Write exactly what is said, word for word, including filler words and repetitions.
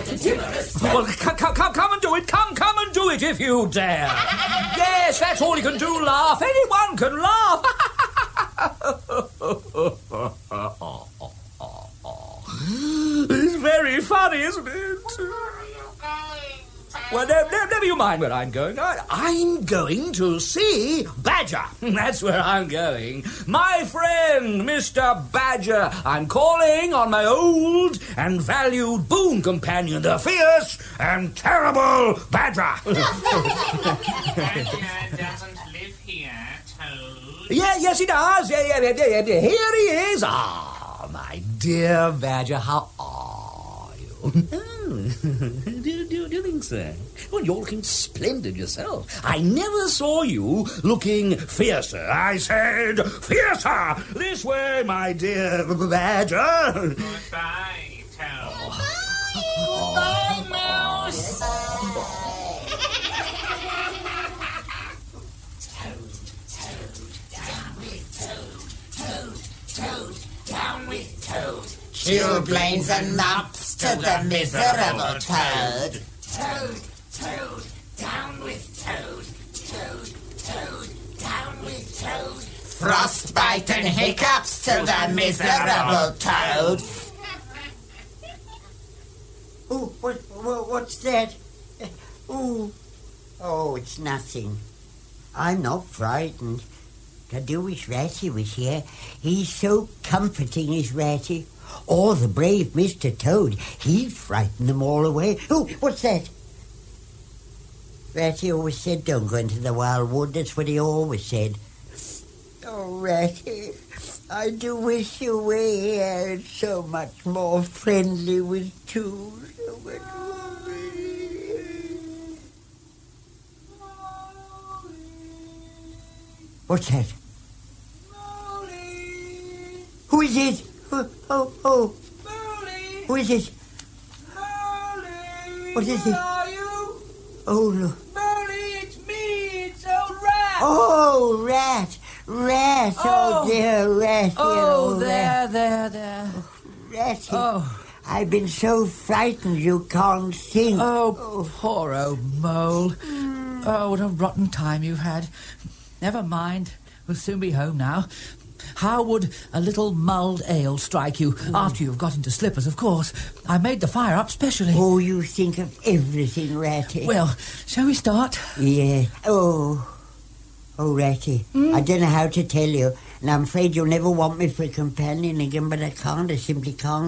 Well, come, come, come, come and do it. Come, come and do it if you dare. Yes, that's all you can do, laugh. Anyone can laugh. It's very funny, isn't it? Well, no, no, never you mind where I'm going. I, I'm going to see Badger. That's where I'm going. My friend, Mister Badger. I'm calling on my old and valued boon companion, the fierce and terrible Badger. Badger doesn't live here, Toad. Yeah, yes, he does. Yeah, yeah, yeah, yeah, yeah. Here he is. Ah, my dear Badger, how are you? do, do, do you think so? Well, you're looking splendid yourself. I never saw you looking fiercer. I said fiercer. This way, my dear Badger. Goodbye, Toad. Oh. Bye, Mouse. Down with Toad. Chilblains and mops to the miserable Toad. Toad, Toad, down with Toad. Toad, Toad, down with Toad. Frostbite and hiccups to the miserable Toad. Oh, what, what, what's that? Oh, oh, it's nothing. I'm not frightened. I do wish Ratty was here. He's so comforting, is Ratty. Or the brave Mister Toad. He'd frighten them all away. Oh, what's that? Ratty always said don't go into the wild wood. That's what he always said. Oh, Ratty, I do wish you were here. It's so much more friendly with two. So much more friendly. What's that? Who is it? Oh, oh, oh. Molly! Who is it? Molly! What is Where it? are you? Oh, no. Molly, it's me. It's old Rat. Oh, Rat. Rat. Oh, Oh. dear Rat. Oh, dear there, there, there. Ratty. Oh. I've been so frightened you can't think. Oh, poor old Mole. Oh, what a rotten time you've had. Never mind. We'll soon be home now. How would a little mulled ale strike you? Mm. After you've got into slippers, of course. I made the fire up specially. Oh, you think of everything, Ratty. Well, shall we start? Yeah. Oh. Oh, Ratty. Mm? I don't know how to tell you. And I'm afraid you'll never want me for a companion again, but I can't. I simply can't.